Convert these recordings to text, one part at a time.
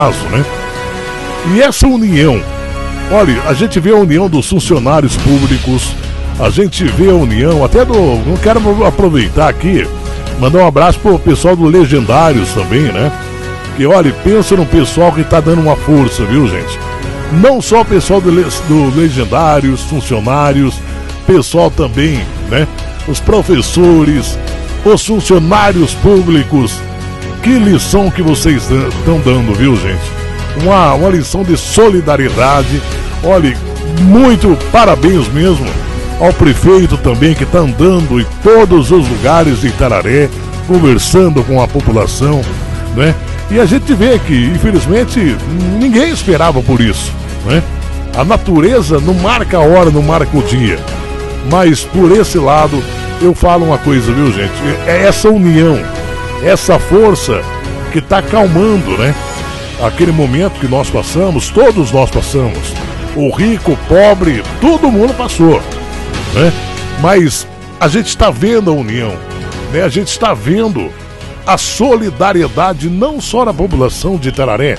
caso, né? E essa união, olha, a gente vê a união dos funcionários públicos, a gente vê a união até do... Não quero aproveitar aqui, mandar um abraço pro pessoal do Legendários também, né? Que, olha, pensa no pessoal que tá dando uma força, viu, gente? Não só o pessoal do Legendários, funcionários, pessoal também, né? Os professores, os funcionários públicos. Que lição que vocês estão dando, viu, gente? Uma lição de solidariedade. Olha, muito parabéns mesmo ao prefeito também, que está andando em todos os lugares de Itararé, conversando com a população, né? E a gente vê que, infelizmente, ninguém esperava por isso, né? A natureza não marca a hora, não marca o dia. Mas por esse lado, eu falo uma coisa, viu, gente? É essa união, essa força que está acalmando, né? Aquele momento que nós passamos, todos nós passamos. O rico, o pobre, todo mundo passou, né? Mas a gente está vendo a união, né? A gente está vendo a solidariedade não só da população de Itararé,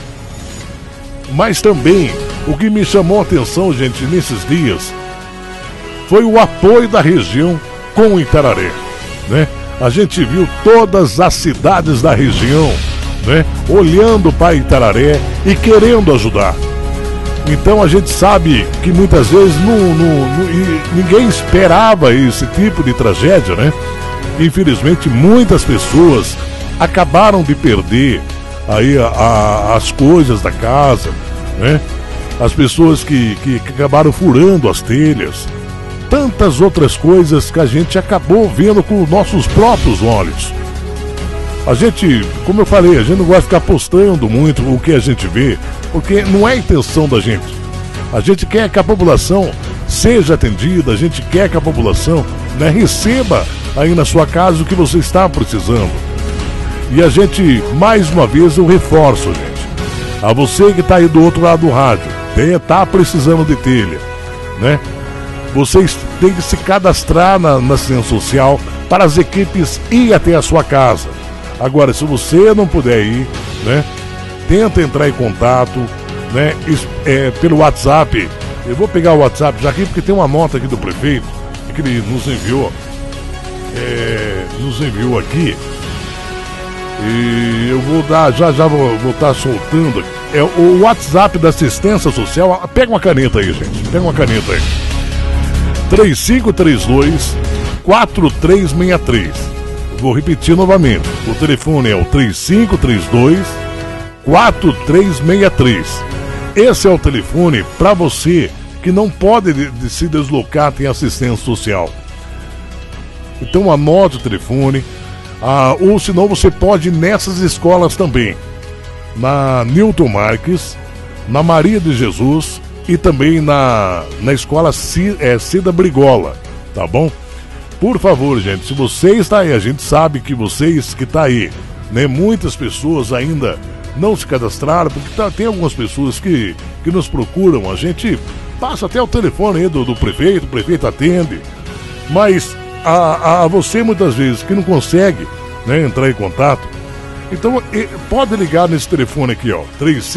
mas também o que me chamou a atenção, gente, nesses dias foi o apoio da região com Itararé, né? A gente viu todas as cidades da região, né, olhando para Itararé e querendo ajudar. Então a gente sabe que muitas vezes ninguém esperava esse tipo de tragédia, né? Infelizmente muitas pessoas acabaram de perder aí as coisas da casa, né? As pessoas que acabaram furando as telhas, tantas outras coisas que a gente acabou vendo com nossos próprios olhos. A gente, como eu falei, a gente não gosta de ficar postando muito o que a gente vê, porque não é a intenção da gente. A gente quer que a população seja atendida, a gente quer que a população, né, receba aí na sua casa o que você está precisando. E a gente, mais uma vez, eu reforço, gente, a você que está aí do outro lado do rádio, está precisando de telha, né? Vocês têm que se cadastrar na assistência social para as equipes ir até a sua casa. Agora, se você não puder ir, né, tenta entrar em contato, né, pelo WhatsApp. Eu vou pegar o WhatsApp já aqui, porque tem uma nota aqui do prefeito que ele nos enviou aqui. E eu vou dar, já vou estar soltando aqui. É o WhatsApp da assistência social. Pega uma caneta aí, gente. Pega uma caneta aí. 3532-4363. Vou repetir novamente. O telefone é o 3532-4363. Esse é o telefone para você que não pode se deslocar, tem assistência social. Então anote o telefone. Ou senão você pode ir nessas escolas também. Na Newton Marques, na Maria de Jesus e também na escola Cida Brigola, tá bom? Por favor, gente, se você está aí, a gente sabe que vocês que está aí, né, muitas pessoas ainda não se cadastraram, porque tem algumas pessoas que nos procuram, a gente passa até o telefone aí do prefeito, o prefeito atende, mas a você muitas vezes que não consegue, né, entrar em contato, então pode ligar nesse telefone aqui, ó,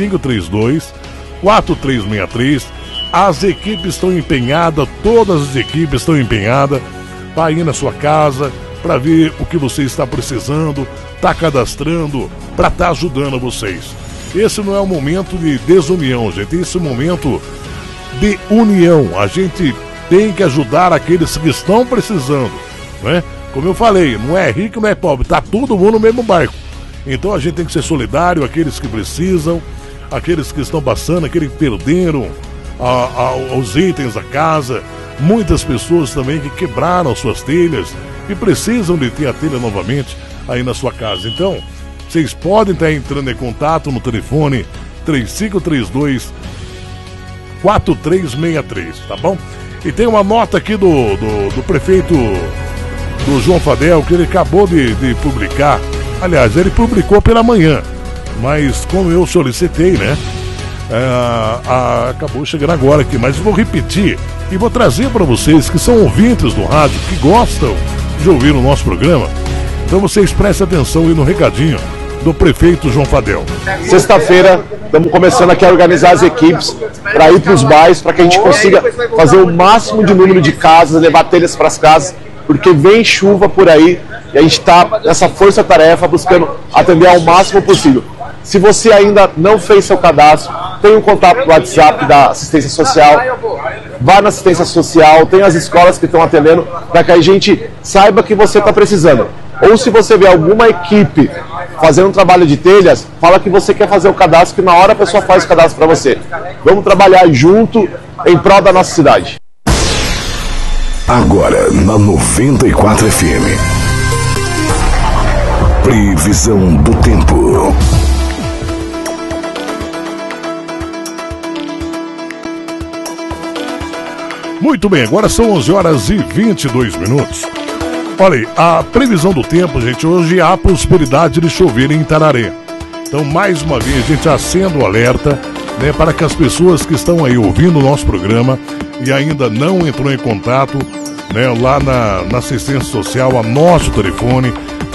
3532-4363. As equipes estão empenhadas, todas as equipes estão empenhadas para ir na sua casa, para ver o que você está precisando, está cadastrando, para estar ajudando vocês. Esse não é um momento de desunião, gente, esse é um momento de união. A gente tem que ajudar aqueles que estão precisando, né? Como eu falei, não é rico, não é pobre, tá todo mundo no mesmo barco. Então a gente tem que ser solidário, aqueles que precisam, aqueles que estão passando, aqueles que perderam os itens da casa. Muitas pessoas também que quebraram suas telhas e precisam de ter a telha novamente aí na sua casa. Então, vocês podem estar entrando em contato no telefone 3532-4363, tá bom? E tem uma nota aqui do prefeito do João Fadel, que ele acabou de publicar. Aliás, ele publicou pela manhã, mas como eu solicitei, né, acabou chegando agora aqui, mas vou repetir e vou trazer para vocês que são ouvintes do rádio, que gostam de ouvir o nosso programa. Então vocês prestem atenção aí no recadinho do prefeito João Fadel. Sexta-feira estamos começando aqui a organizar as equipes para ir para os bairros, para que a gente consiga fazer o máximo de número de casas, levar telhas para as casas, porque vem chuva por aí e a gente está nessa força-tarefa buscando atender ao máximo possível. Se você ainda não fez seu cadastro, tem um contato no WhatsApp da assistência social, vá na assistência social, tem as escolas que estão atendendo, para que a gente saiba que você está precisando. Ou se você vê alguma equipe fazendo um trabalho de telhas, fala que você quer fazer o cadastro, que na hora a pessoa faz o cadastro para você. Vamos trabalhar junto em prol da nossa cidade. Agora na 94 FM. Previsão do tempo. Muito bem, agora são 11 horas e 22 minutos. Olha aí, a previsão do tempo, gente, hoje há possibilidade de chover em Itararé. Então, mais uma vez, a gente acende o alerta, né, para que as pessoas que estão aí ouvindo o nosso programa e ainda não entrou em contato, né, lá na assistência social, anote o telefone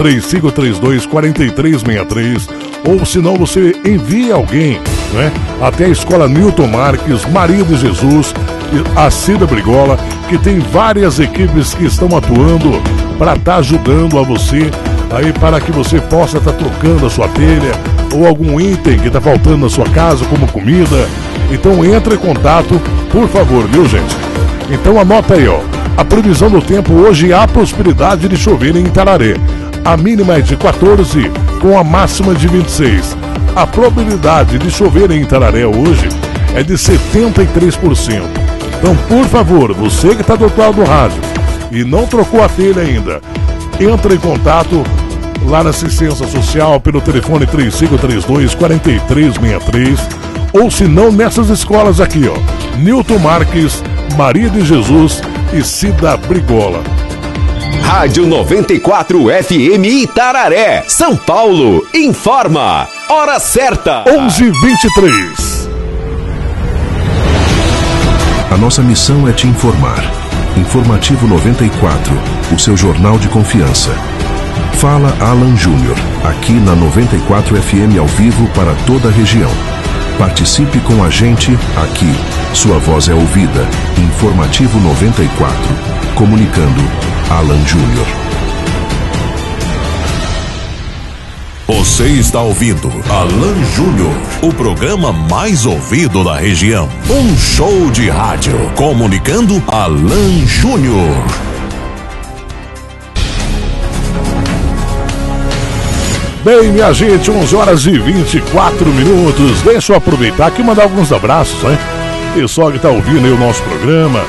3532-4363, ou se não, você envia alguém, né, até a Escola Newton Marques, Maria de Jesus, a Cida Brigola, que tem várias equipes que estão atuando para estar ajudando a você aí, para que você possa estar trocando a sua telha ou algum item que está faltando na sua casa, como comida. Então entre em contato, por favor, viu, gente? Então anota aí, ó, a previsão do tempo hoje há possibilidade de chover em Itararé. A mínima é de 14, com a máxima de 26. A probabilidade de chover em Itararé hoje é de 73%. Então, por favor, você que está do outro lado do rádio e não trocou a telha ainda, entre em contato lá na assistência social pelo telefone 3532-4363, ou se não, nessas escolas aqui, ó, Newton Marques, Maria de Jesus e Cida Brigola. Rádio 94 FM Itararé, São Paulo, informa, hora certa, 11h23. A nossa missão é te informar. Informativo 94, o seu jornal de confiança. Fala Alan Júnior, aqui na 94 FM ao vivo para toda a região. Participe com a gente aqui. Sua voz é ouvida. Informativo 94. Comunicando Alan Júnior. Você está ouvindo Alan Júnior, o programa mais ouvido da região. Um show de rádio. Comunicando Alan Júnior. Bem, minha gente, 11 horas e 24 minutos. Deixa eu aproveitar aqui e mandar alguns abraços, né? Pessoal que está ouvindo aí o nosso programa.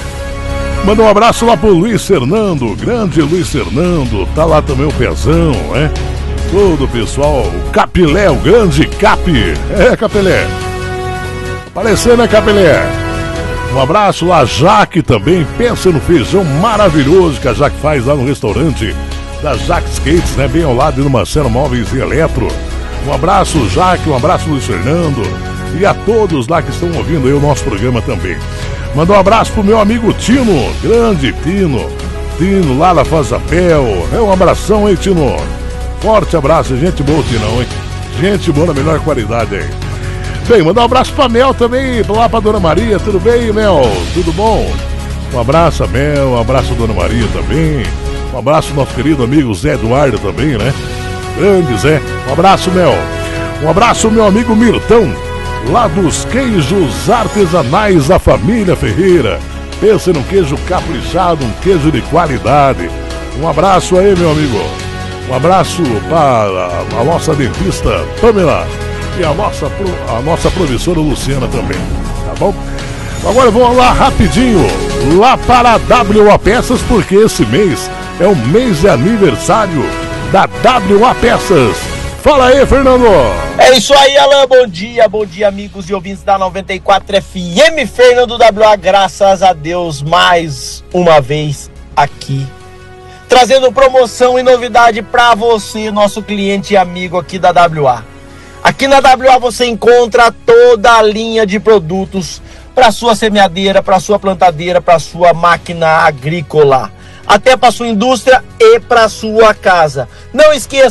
Manda um abraço lá pro Luiz Fernando, grande Luiz Fernando. Tá lá também o Pezão, né? Todo o pessoal, o Capilé, o grande Cap. É, Capilé. Aparecendo, né, Capilé? Um abraço lá, Jaque também. Pensa no feijão maravilhoso que a Jaque faz lá no restaurante da Jaque Skates, né? Bem ao lado do Marcelo Móveis e Eletro. Um abraço, Jaque, um abraço, Luiz Fernando. E a todos lá que estão ouvindo aí o nosso programa também. Manda um abraço pro meu amigo Tino, grande Tino. Tino lá da Fazapel. É um abração, hein, Tino? Forte abraço, gente boa, Tinão, hein? Gente boa na melhor qualidade aí. Bem, mandar um abraço pra Mel também, lá pra Dona Maria. Tudo bem, Mel? Tudo bom? Um abraço a Mel, um abraço a Dona Maria também. Um abraço ao nosso querido amigo Zé Eduardo também, né? Grande Zé. Um abraço, Mel. Um abraço, meu amigo Mirtão, lá dos queijos artesanais da família Ferreira. Pensa num queijo caprichado, um queijo de qualidade. Um abraço aí, meu amigo. Um abraço para a nossa dentista Pamela e a nossa professora Luciana também, tá bom? Agora vamos lá rapidinho, lá para a WA Peças, porque esse mês é o mês de aniversário da WA Peças. Fala aí, Fernando! É isso aí, Alan, bom dia amigos e ouvintes da 94 FM, Fernando WA, graças a Deus, mais uma vez aqui, trazendo promoção e novidade para você, nosso cliente e amigo aqui da WA. Aqui na WA você encontra toda a linha de produtos para sua semeadeira, para sua plantadeira, para sua máquina agrícola, até para sua indústria e para sua casa. Não esqueça,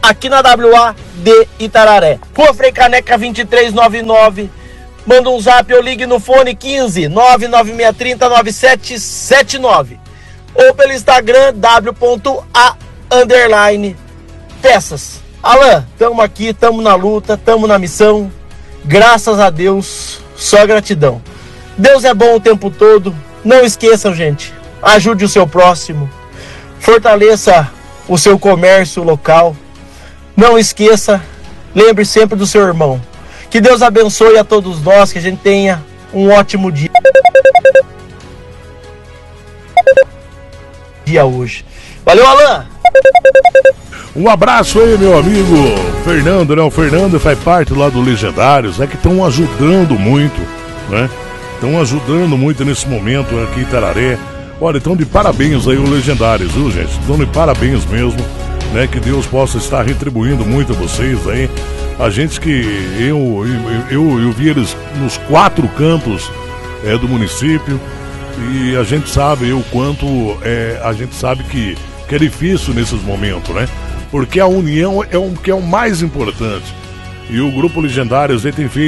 aqui na WA de Itararé. Rua Frei Caneca 2399. Manda um zap ou ligue no fone 15 99630 9779. Ou pelo Instagram w.a_peças. Alan, tamo aqui, tamo na luta, tamo na missão. Graças a Deus, só gratidão. Deus é bom o tempo todo. Não esqueçam, gente, ajude o seu próximo. Fortaleça o seu comércio local. Não esqueça, lembre sempre do seu irmão. Que Deus abençoe a todos nós, que a gente tenha um ótimo dia hoje. Valeu, Alan! Um abraço aí, meu amigo Fernando, né? O Fernando faz parte lá do Legendários, né? Que estão ajudando muito, né? Estão ajudando muito nesse momento aqui em Itararé. Olha, estão de parabéns aí o Legendários, viu, gente? Estão de parabéns mesmo, né? Que Deus possa estar retribuindo muito a vocês aí. A gente que eu vi eles nos 4 cantos do município e a gente sabe o quanto a gente sabe que é difícil nesses momentos, né? Porque a união é o que é o mais importante. E o Grupo Legendários tem feito